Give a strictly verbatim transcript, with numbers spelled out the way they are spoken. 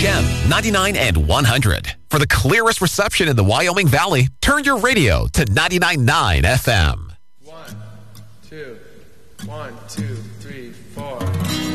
Gem ninety-nine and one hundred. For the clearest reception in the Wyoming Valley, turn your radio to ninety-nine point nine F M. One, two, one, two, three, four.